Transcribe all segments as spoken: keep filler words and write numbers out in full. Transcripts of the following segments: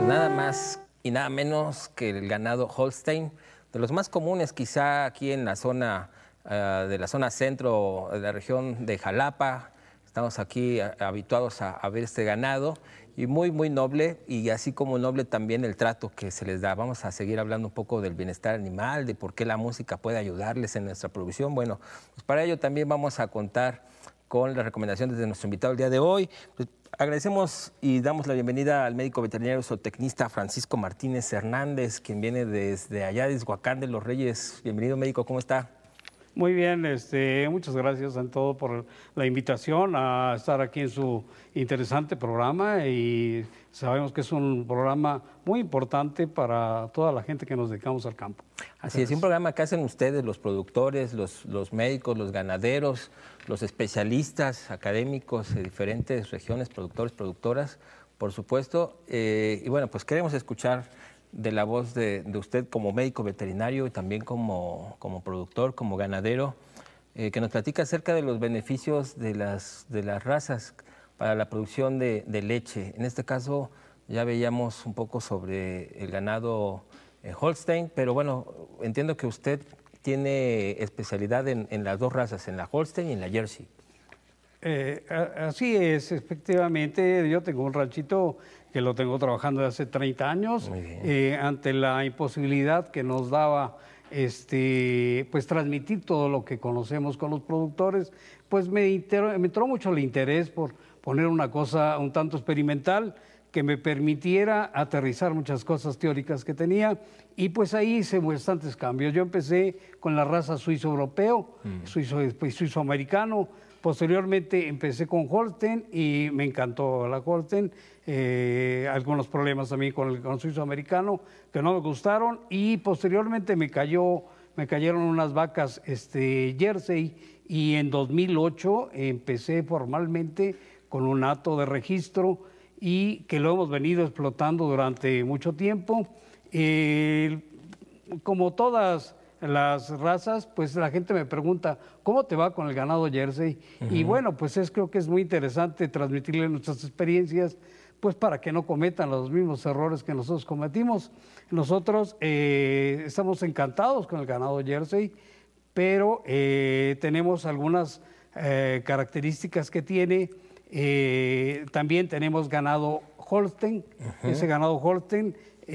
nada más y nada menos que el ganado Holstein, de los más comunes quizá aquí en la zona uh, de la zona centro de la región de Jalapa. Estamos aquí uh, habituados a, a ver este ganado y muy, muy noble, y así como noble también el trato que se les da. Vamos a seguir hablando un poco del bienestar animal, de por qué la música puede ayudarles en nuestra producción. Bueno, pues para ello también vamos a contar con las recomendaciones de nuestro invitado el día de hoy. Pues agradecemos y damos la bienvenida al médico veterinario zootecnista Francisco Martínez Hernández, quien viene desde allá de Izhuacán de los Reyes. Bienvenido, médico, ¿cómo está? Muy bien, este, muchas gracias en todo por la invitación a estar aquí en su interesante programa, y sabemos que es un programa muy importante para toda la gente que nos dedicamos al campo. Así es, un programa que hacen ustedes, los productores, los, los médicos, los ganaderos, los especialistas académicos de diferentes regiones, productores, productoras, por supuesto. Eh, y bueno, pues queremos escuchar de la voz de, de usted como médico veterinario y también como, como productor, como ganadero, eh, que nos platica acerca de los beneficios de las, de las razas para la producción de, de leche. En este caso ya veíamos un poco sobre el ganado eh, Holstein, pero bueno, entiendo que usted tiene especialidad en, en las dos razas, en la Holstein y en la Jersey. Eh, así es, efectivamente. Yo tengo un ranchito que lo tengo trabajando desde hace treinta años, eh, ante la imposibilidad que nos daba este, pues transmitir todo lo que conocemos con los productores, pues me, inter, me entró mucho el interés por poner una cosa un tanto experimental que me permitiera aterrizar muchas cosas teóricas que tenía, y pues ahí hice bastantes cambios. Yo empecé con la raza suizo-europeo, mm. suizo, después suizo-americano. Posteriormente empecé con Holstein y me encantó la Holstein. Eh, algunos problemas también con el, con el suizo-americano que no me gustaron, y posteriormente me cayó, me cayeron unas vacas este, Jersey, y en dos mil ocho empecé formalmente con un acto de registro, y que lo hemos venido explotando durante mucho tiempo. Eh, como todas las razas, pues la gente me pregunta, ¿cómo te va con el ganado Jersey? Uh-huh. Y bueno, pues es, creo que es muy interesante transmitirle nuestras experiencias, pues para que no cometan los mismos errores que nosotros cometimos. Nosotros eh, estamos encantados con el ganado Jersey, pero eh, tenemos algunas eh, características que tiene. Eh, también tenemos ganado Holstein. Uh-huh. Ese ganado Holstein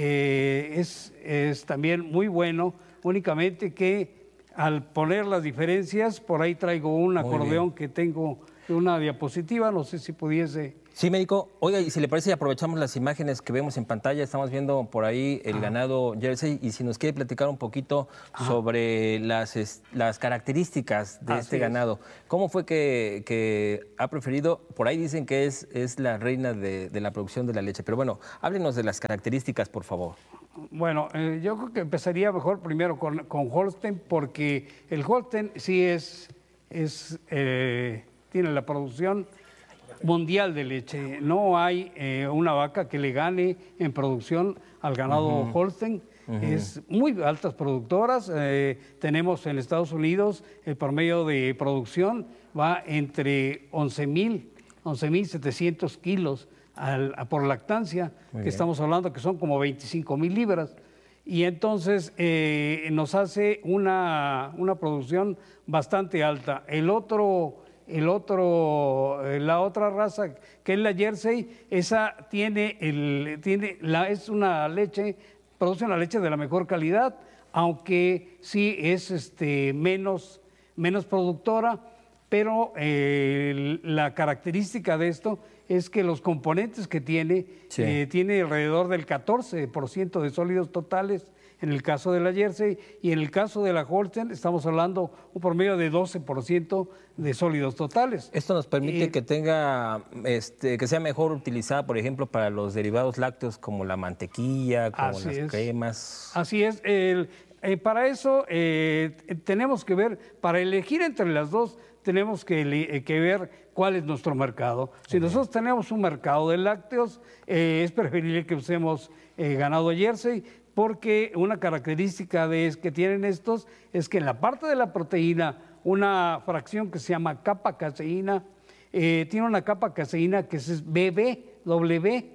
eh, es, es también muy bueno, únicamente que al poner las diferencias, por ahí traigo un acordeón que tengo, una diapositiva, no sé si pudiese... Sí, médico. Oiga, y si le parece, aprovechamos las imágenes que vemos en pantalla. Estamos viendo por ahí el Ajá. ganado Jersey, y si nos quiere platicar un poquito Ajá. sobre las, las características de Así este es. ganado. ¿Cómo fue que, que ha preferido? Por ahí dicen que es, es la reina de, de la producción de la leche, pero bueno, háblenos de las características, por favor. Bueno, eh, yo creo que empezaría mejor primero con, con Holstein, porque el Holstein sí es, es eh, tiene la producción mundial de leche. No hay eh, una vaca que le gane en producción al ganado uh-huh. Holstein. Uh-huh. Es muy altas productoras. Eh, tenemos en Estados Unidos el promedio de producción va entre once mil setecientos kilos al, a, por lactancia, muy que bien. Estamos hablando que son como veinticinco mil libras. Y entonces eh, nos hace una, una producción bastante alta. El otro... El otro, la otra raza, que es la Jersey, esa tiene, el, tiene la, es una leche, produce una leche de la mejor calidad, aunque sí es este, menos, menos productora, pero eh, la característica de esto es que los componentes que tiene, sí. eh, tiene alrededor del catorce por ciento de sólidos totales, en el caso de la Jersey, y en el caso de la Holstein estamos hablando un promedio de doce por ciento de sólidos totales. Esto nos permite eh, que tenga, este, que sea mejor utilizada, por ejemplo, para los derivados lácteos como la mantequilla, como las es. cremas. Así es. El, eh, para eso eh, tenemos que ver, para elegir entre las dos, tenemos que, eh, que ver cuál es nuestro mercado. Si okay. nosotros tenemos un mercado de lácteos, eh, es preferible que usemos eh, ganado Jersey, porque una característica de, que tienen estos es que en la parte de la proteína, una fracción que se llama capa caseína, eh, tiene una capa caseína que es B B, W,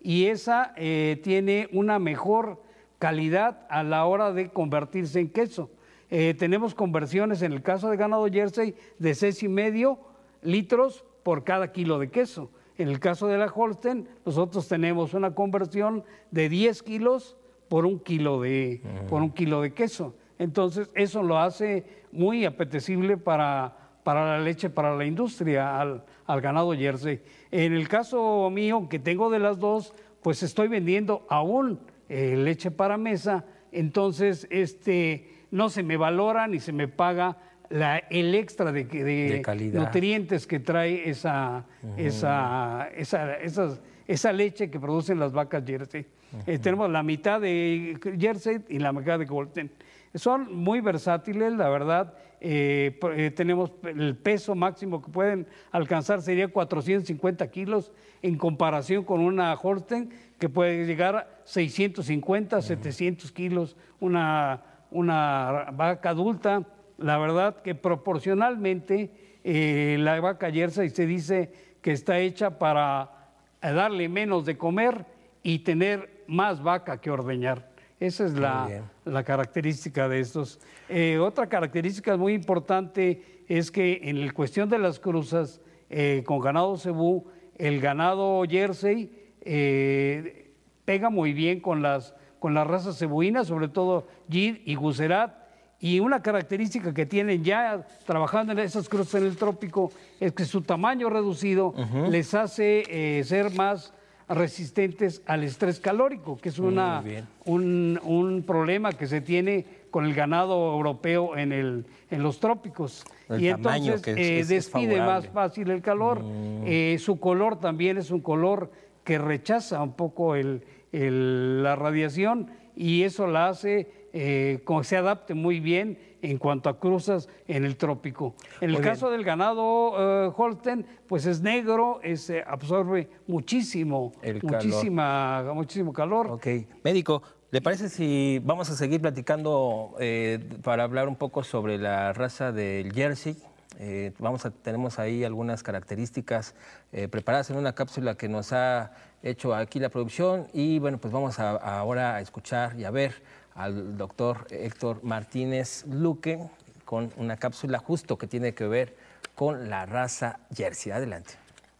y esa eh, tiene una mejor calidad a la hora de convertirse en queso. Eh, tenemos conversiones en el caso de ganado Jersey de seis y medio litros por cada kilo de queso. En el caso de la Holstein, nosotros tenemos una conversión de diez kilos por un kilo de, uh-huh. por un kilo de queso. Entonces, eso lo hace muy apetecible para, para la leche, para la industria, al, al ganado Jersey. En el caso mío, que tengo de las dos, pues estoy vendiendo aún eh, leche para mesa, entonces este, no se me valora ni se me paga la, el extra de, de, de nutrientes que trae esa, uh-huh. esa, esa, esas, esa leche que producen las vacas Jersey. Uh-huh. Eh, tenemos la mitad de Jersey y la mitad de Holstein. Son muy versátiles, la verdad. Eh, eh, tenemos el peso máximo que pueden alcanzar sería cuatrocientos cincuenta kilos en comparación con una Holstein que puede llegar a seiscientos cincuenta, uh-huh. setecientos kilos, una, una vaca adulta. La verdad que proporcionalmente eh, la vaca Jersey se dice que está hecha para darle menos de comer y tener más vaca que ordeñar. Esa es la, la característica de estos. Eh, otra característica muy importante es que en la cuestión de las cruzas eh, con ganado cebú, el ganado Jersey eh, pega muy bien con las, con las razas cebuinas, sobre todo Gir y Gucerat. Y una característica que tienen ya trabajando en esas cruzas en el trópico es que su tamaño reducido uh-huh. les hace eh, ser más resistentes al estrés calórico, que es una, un, un problema que se tiene con el ganado europeo en, el, en los trópicos. El y entonces que es, eh, es, despide es más fácil el calor. Mm. Eh, su color también es un color que rechaza un poco el, el, la radiación y eso la hace eh, como se adapte muy bien en cuanto a cruzas en el trópico. En el Muy caso bien. del ganado uh, Holstein, pues es negro, es, eh, absorbe muchísimo, el muchísima, calor. muchísimo calor. Ok. Médico, ¿le parece si vamos a seguir platicando eh, para hablar un poco sobre la raza del Jersey? Eh, vamos a, tenemos ahí algunas características eh, preparadas en una cápsula que nos ha hecho aquí la producción y bueno, pues vamos a, a ahora a escuchar y a ver al doctor Héctor Martínez Luque con una cápsula justo que tiene que ver con la raza Jersey. Adelante.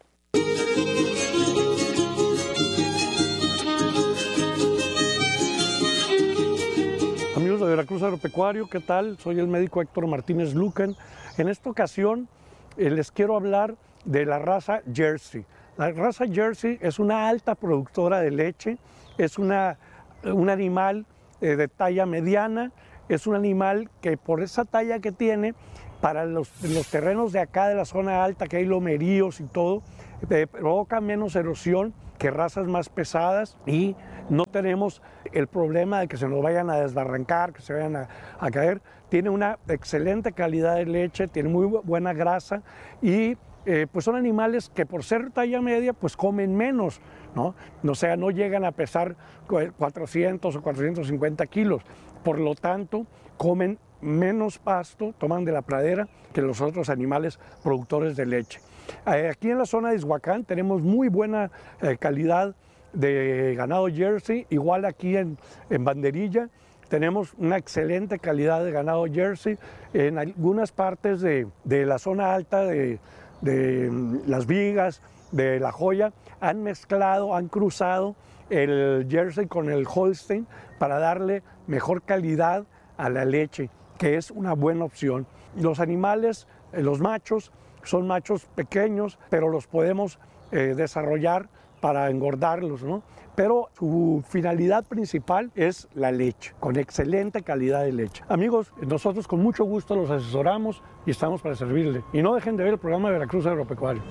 Amigos de Veracruz Agropecuario, ¿qué tal? Soy el médico Héctor Martínez Luque. En esta ocasión eh, les quiero hablar de la raza Jersey. La raza Jersey es una alta productora de leche, es una, un animal eh, de talla mediana, es un animal que por esa talla que tiene, para los, los terrenos de acá de la zona alta, que hay lomeríos y todo, eh, provoca menos erosión que razas más pesadas y no tenemos el problema de que se nos vayan a desbarrancar, que se vayan a, a caer. Tiene una excelente calidad de leche, tiene muy buena grasa y eh, pues son animales que por ser talla media pues comen menos, ¿no? O sea, no llegan a pesar cuatrocientos o cuatrocientos cincuenta kilos, por lo tanto comen menos pasto, toman de la pradera que los otros animales productores de leche. Eh, aquí en la zona de Izhuacán tenemos muy buena eh, calidad de ganado Jersey, igual aquí en, en Banderilla tenemos una excelente calidad de ganado Jersey. En algunas partes de, de la zona alta de, de Las Vigas, de La Joya, han mezclado, han cruzado el Jersey con el Holstein para darle mejor calidad a la leche, que es una buena opción. Los animales, eh, los machos, son machos pequeños, pero los podemos eh, desarrollar para engordarlos, ¿no? Pero su finalidad principal es la leche, con excelente calidad de leche. Amigos, nosotros con mucho gusto los asesoramos y estamos para servirle. Y no dejen de ver el programa de Veracruz Agropecuario.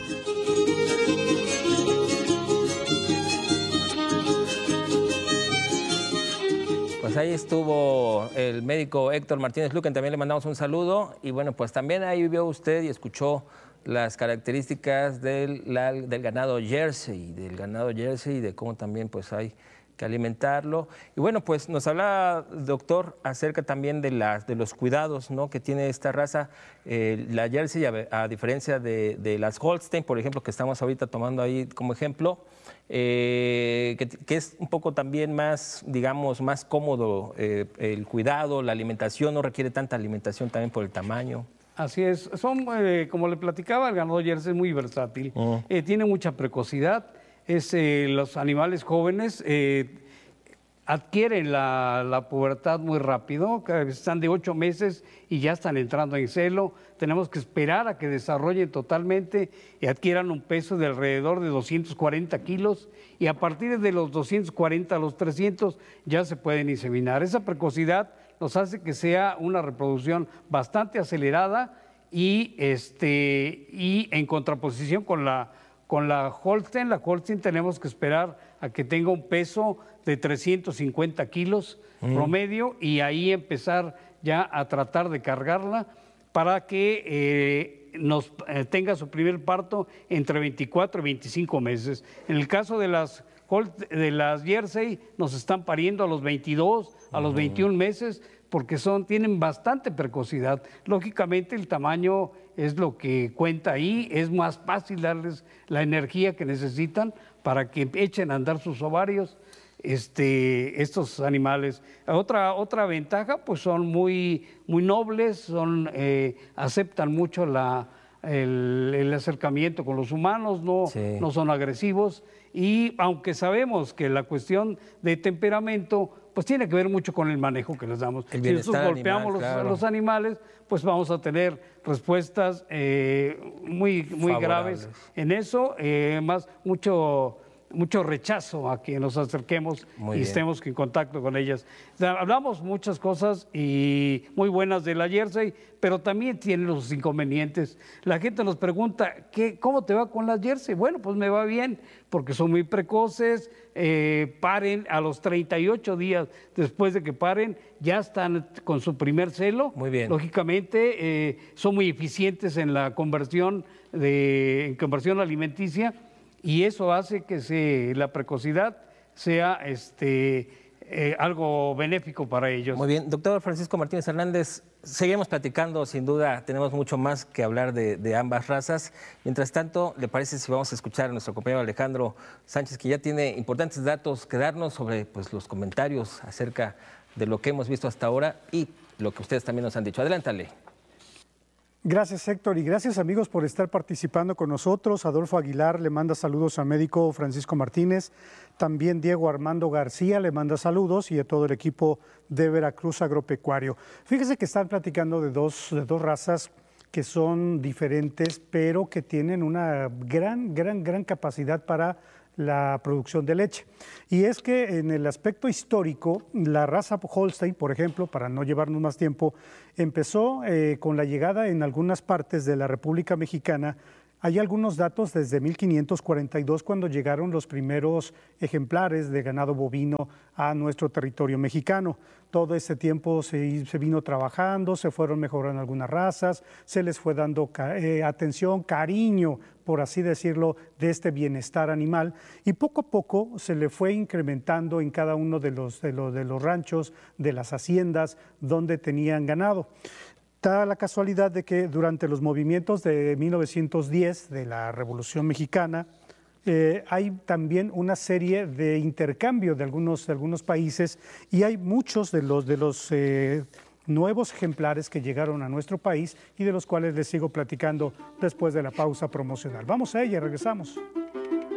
Pues ahí estuvo el médico Héctor Martínez Luque, también le mandamos un saludo. Y bueno, pues también ahí vio usted y escuchó las características del, la, del ganado Jersey, del ganado Jersey y de cómo también pues hay que alimentarlo. Y bueno, pues nos habla, doctor, acerca también de, las, de los cuidados, ¿no?, que tiene esta raza, eh, la Jersey, a, a diferencia de, de las Holstein, por ejemplo, que estamos ahorita tomando ahí como ejemplo, eh, que, que es un poco también más, digamos, más cómodo eh, el cuidado, la alimentación, no requiere tanta alimentación también por el tamaño. Así es, son, eh, como le platicaba, el ganado Jersey es muy versátil, uh-huh. eh, tiene mucha precocidad. Es, eh, los animales jóvenes eh, adquieren la, la pubertad muy rápido, están de ocho meses y ya están entrando en celo. Tenemos que esperar a que desarrollen totalmente y adquieran un peso de alrededor de doscientos cuarenta kilos, y a partir de los doscientos cuarenta a los trescientos ya se pueden inseminar. Esa precocidad nos hace que sea una reproducción bastante acelerada y, este, y en contraposición con la Con la Holstein, la Holstein tenemos que esperar a que tenga un peso de trescientos cincuenta kilos mm. promedio, y ahí empezar ya a tratar de cargarla para que eh, nos eh, tenga su primer parto entre veinticuatro y veinticinco meses. En el caso de las, de las Jersey, nos están pariendo a los veintidós, a los veintiún meses, porque son, tienen bastante precocidad. Lógicamente el tamaño es lo que cuenta ahí, es más fácil darles la energía que necesitan para que echen a andar sus ovarios, este, estos animales. Otra, otra ventaja, pues son muy, muy nobles, son, eh, aceptan mucho la, el, el acercamiento con los humanos, no, sí. no son agresivos, y aunque sabemos que la cuestión de temperamento pues tiene que ver mucho con el manejo que les damos. Si nosotros golpeamos animal, los, claro. los animales, pues vamos a tener respuestas eh, muy, muy graves en eso, eh, más mucho, mucho rechazo a que nos acerquemos muy y bien. estemos en contacto con ellas. O sea, hablamos muchas cosas y muy buenas de la Jersey, pero también tiene los inconvenientes. La gente nos pregunta, ¿qué, ¿cómo te va con las Jersey? Bueno, pues me va bien, porque son muy precoces, eh, paren a los treinta y ocho días después de que paren, ya están con su primer celo. Muy bien. Lógicamente, eh, son muy eficientes en la conversión, de, en conversión alimenticia, y eso hace que se, la precocidad sea este, eh, algo benéfico para ellos. Muy bien. Doctor Francisco Martínez Hernández, seguimos platicando, sin duda tenemos mucho más que hablar de, de ambas razas. Mientras tanto, ¿le parece si vamos a escuchar a nuestro compañero Alejandro Sánchez, que ya tiene importantes datos que darnos sobre pues, los comentarios acerca de lo que hemos visto hasta ahora y lo que ustedes también nos han dicho? Adelántale. Gracias, Héctor, y gracias, amigos, por estar participando con nosotros. Adolfo Aguilar le manda saludos al médico Francisco Martínez. También Diego Armando García le manda saludos, y a todo el equipo de Veracruz Agropecuario. Fíjese que están platicando de dos, de dos razas que son diferentes, pero que tienen una gran, gran, gran capacidad para la producción de leche. Y es que en el aspecto histórico, la raza Holstein, por ejemplo, para no llevarnos más tiempo, empezó eh, con la llegada en algunas partes de la República Mexicana. Hay algunos datos desde mil quinientos cuarenta y dos, cuando llegaron los primeros ejemplares de ganado bovino a nuestro territorio mexicano. Todo ese tiempo se, se vino trabajando, se fueron mejorando algunas razas, se les fue dando eh, atención, cariño, por así decirlo, de este bienestar animal, y poco a poco se le fue incrementando en cada uno de los, de los, de los ranchos, de las haciendas donde tenían ganado. Da la casualidad de que durante los movimientos de mil novecientos diez de la Revolución Mexicana eh, hay también una serie de intercambio de algunos, de algunos países, y hay muchos de los, de los eh, nuevos ejemplares que llegaron a nuestro país y de los cuales les sigo platicando después de la pausa promocional. Vamos a ella, regresamos.